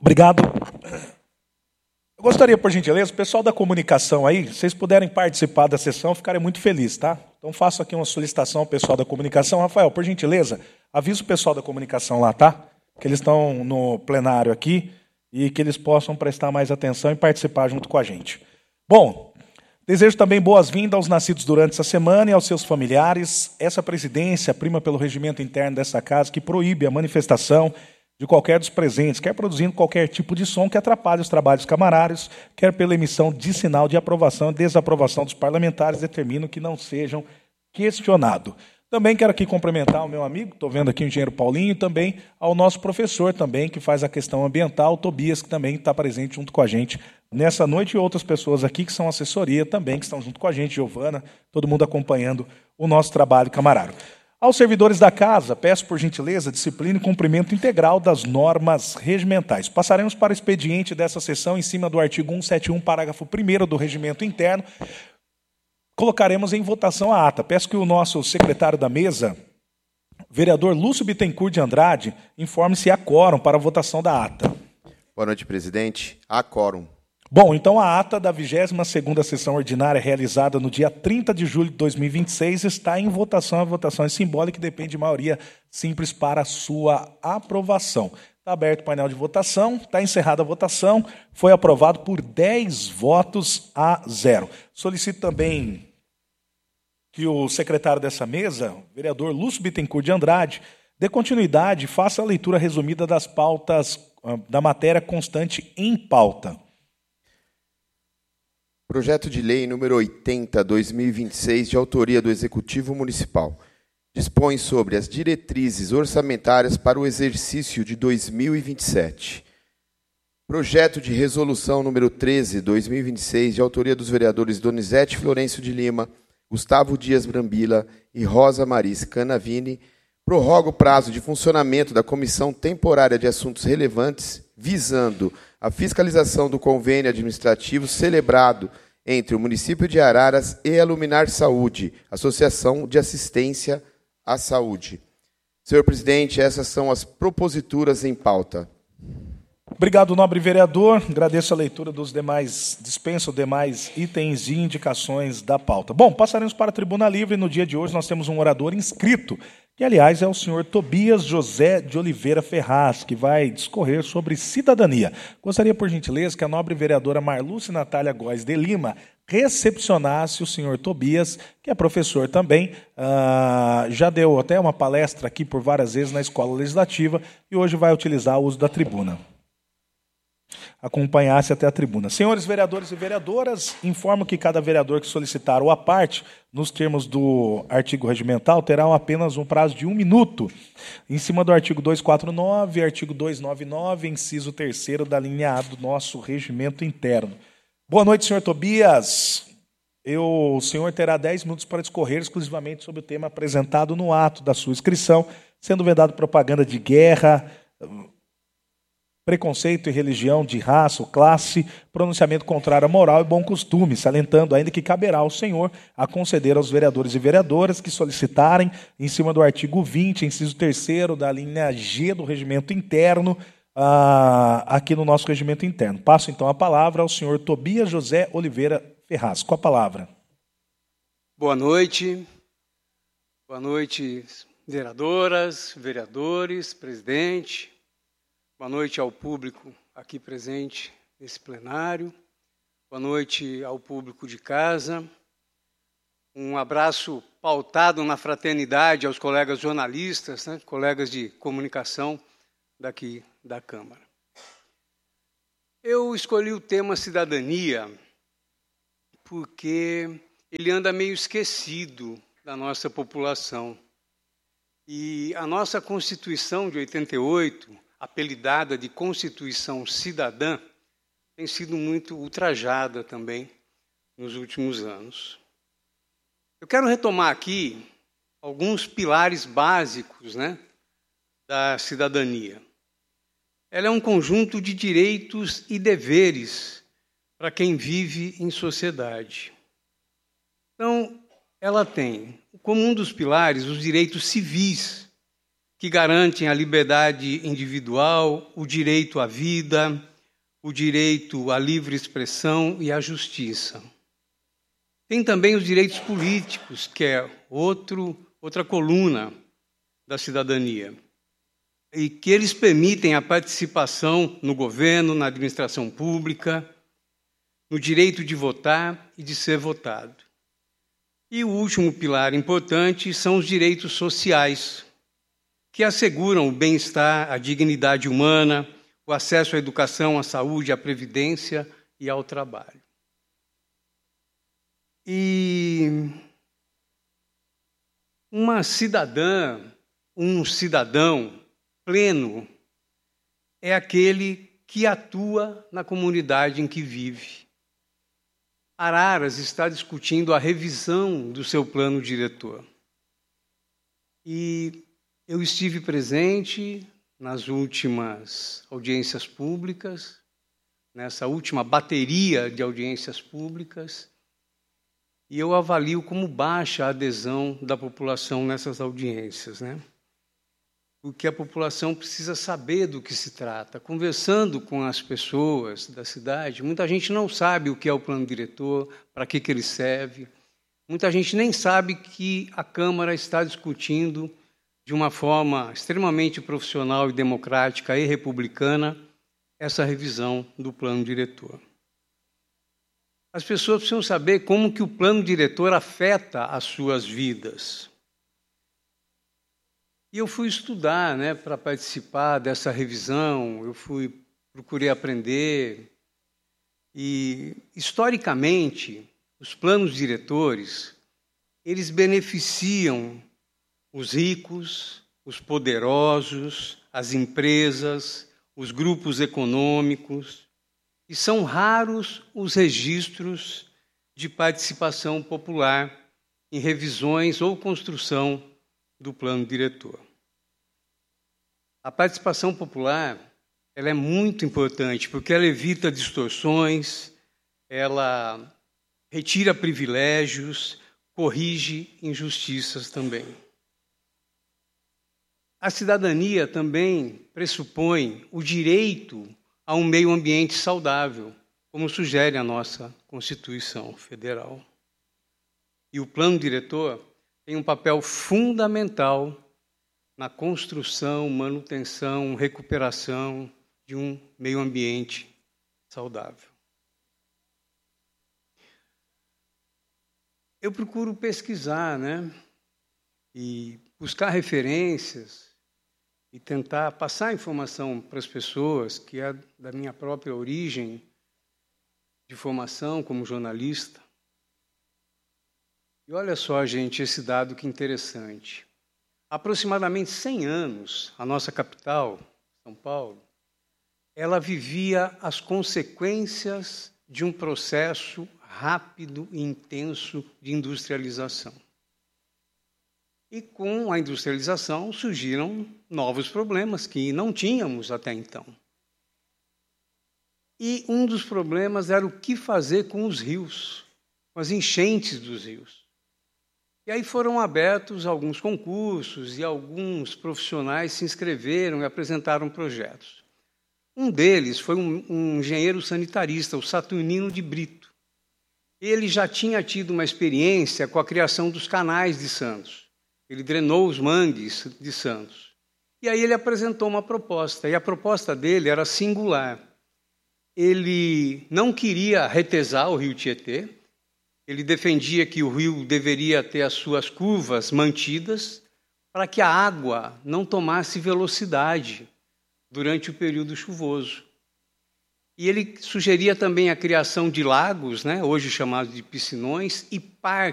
Obrigado. Eu gostaria, por gentileza, o pessoal da comunicação aí, se vocês puderem participar da sessão, eu ficarei muito feliz, tá? Então faço aqui uma solicitação ao pessoal da comunicação. Rafael, por gentileza, avisa o pessoal da comunicação lá, tá? Que eles estão no plenário aqui e que eles possam prestar mais atenção e participar junto com a gente. Bom, desejo também boas-vindas aos nascidos durante essa semana e aos seus familiares. Essa presidência prima pelo regimento interno dessa casa que proíbe a manifestação de qualquer dos presentes, quer produzindo qualquer tipo de som que atrapalhe os trabalhos camarários, quer pela emissão de sinal de aprovação e desaprovação dos parlamentares, determinam que não sejam questionados. Também quero aqui cumprimentar o meu amigo, estou vendo aqui o engenheiro Paulinho, e também ao nosso professor também, que faz a questão ambiental, Tobias, que também está presente junto com a gente nessa noite, e outras pessoas aqui que são assessoria também, que estão junto com a gente, Giovana, todo mundo acompanhando o nosso trabalho camarário. Aos servidores da casa, peço por gentileza, disciplina e cumprimento integral das normas regimentais. Passaremos para o expediente dessa sessão em cima do artigo 171, parágrafo 1º do regimento interno. Colocaremos em votação a ata. Peço que o nosso secretário da mesa, vereador Lúcio Bittencourt de Andrade, informe se há quórum para a votação da ata. Boa noite, presidente. Há quórum. Bom, então a ata da 22ª sessão ordinária realizada no dia 30 de julho de 2026 está em votação. A votação é simbólica e depende de maioria simples para a sua aprovação. Está aberto o painel de votação, está encerrada a votação, foi aprovado por 10 votos a 0. Solicito também que o secretário dessa mesa, o vereador Lúcio Bittencourt de Andrade, dê continuidade e faça a leitura resumida das pautas da matéria constante em pauta. Projeto de lei número 80/2026, de autoria do Executivo Municipal, dispõe sobre as diretrizes orçamentárias para o exercício de 2027. Projeto de resolução número 13/2026, de autoria dos vereadores Donizete Florencio de Lima, Gustavo Dias Brambila e Rosa Maris Canavini, prorroga o prazo de funcionamento da Comissão Temporária de Assuntos Relevantes, visando a fiscalização do convênio administrativo celebrado entre o município de Araras e a Luminar Saúde, Associação de Assistência à Saúde. Senhor presidente, essas são as proposituras em pauta. Obrigado, nobre vereador. Agradeço a leitura dos demais, dispenso os demais itens e indicações da pauta. Bom, passaremos para a tribuna livre. No dia de hoje nós temos um orador inscrito, que, aliás, é o senhor Tobias José de Oliveira Ferraz, que vai discorrer sobre cidadania. Gostaria, por gentileza, que a nobre vereadora Marluce Natália Góes de Lima recepcionasse o senhor Tobias, que é professor também, já deu até uma palestra aqui por várias vezes na Escola Legislativa e hoje vai utilizar o uso da tribuna. Acompanhasse até a tribuna. Senhores vereadores e vereadoras, informo que cada vereador que solicitar ou à parte, nos termos do artigo regimental, terá apenas um prazo de 1 minuto, em cima do artigo 249 e artigo 299, inciso 3º da linha A do nosso regimento interno. Boa noite, senhor Tobias. O senhor terá 10 minutos para discorrer exclusivamente sobre o tema apresentado no ato da sua inscrição, sendo vedado propaganda de guerra, preconceito e religião, de raça ou classe, pronunciamento contrário à moral e bom costume, salientando ainda que caberá ao senhor a conceder aos vereadores e vereadoras que solicitarem, em cima do artigo 20, inciso 3º da linha G do regimento interno, aqui no nosso regimento interno. Passo então a palavra ao senhor Tobias José Oliveira Ferraz. Com a palavra. Boa noite, vereadoras, vereadores, presidente. Boa noite ao público aqui presente nesse plenário. Boa noite ao público de casa. Um abraço pautado na fraternidade aos colegas jornalistas, né, colegas de comunicação daqui da Câmara. Eu escolhi o tema cidadania porque ele anda meio esquecido da nossa população. E a nossa Constituição de 88, apelidada de Constituição Cidadã, tem sido muito ultrajada também nos últimos anos. Eu quero retomar aqui alguns pilares básicos, né, da cidadania. Ela é um conjunto de direitos e deveres para quem vive em sociedade. Então, ela tem como um dos pilares os direitos civis, que garantem a liberdade individual, o direito à vida, o direito à livre expressão e à justiça. Tem também os direitos políticos, que é outra coluna da cidadania, e que eles permitem a participação no governo, na administração pública, no direito de votar e de ser votado. E o último pilar importante são os direitos sociais, que asseguram o bem-estar, a dignidade humana, o acesso à educação, à saúde, à previdência e ao trabalho. E uma cidadã, um cidadão pleno é aquele que atua na comunidade em que vive. Araras está discutindo a revisão do seu plano diretor. E eu estive presente nas últimas audiências públicas, nessa última bateria de audiências públicas, e eu avalio como baixa a adesão da população nessas audiências, né? Porque a população precisa saber do que se trata. Conversando com as pessoas da cidade, muita gente não sabe o que é o plano diretor, para que ele serve. Muita gente nem sabe que a Câmara está discutindo de uma forma extremamente profissional e democrática e republicana essa revisão do plano diretor. As pessoas precisam saber como que o plano diretor afeta as suas vidas. E eu fui estudar, né, para participar dessa revisão, procurei aprender. E, historicamente, os planos diretores, eles beneficiam os ricos, os poderosos, as empresas, os grupos econômicos, e são raros os registros de participação popular em revisões ou construção do plano diretor. A participação popular, ela é muito importante, porque ela evita distorções, ela retira privilégios, corrige injustiças também. A cidadania também pressupõe o direito a um meio ambiente saudável, como sugere a nossa Constituição Federal. E o plano diretor tem um papel fundamental na construção, manutenção, recuperação de um meio ambiente saudável. Eu procuro pesquisar, né, e buscar referências e tentar passar informação para as pessoas, que é da minha própria origem de formação como jornalista. E olha só, gente, esse dado que interessante. Há aproximadamente 100 anos, a nossa capital, São Paulo, ela vivia as consequências de um processo rápido e intenso de industrialização. E com a industrialização surgiram novos problemas que não tínhamos até então. E um dos problemas era o que fazer com os rios, com as enchentes dos rios. E aí foram abertos alguns concursos e alguns profissionais se inscreveram e apresentaram projetos. Um deles foi um engenheiro sanitarista, o Saturnino de Brito. Ele já tinha tido uma experiência com a criação dos canais de Santos. Ele drenou os mangues de Santos. E aí ele apresentou uma proposta, e a proposta dele era singular. Ele não queria retesar o rio Tietê, ele defendia que o rio deveria ter as suas curvas mantidas para que a água não tomasse velocidade durante o período chuvoso. E ele sugeria também a criação de lagos, né, hoje chamados de piscinões, e parques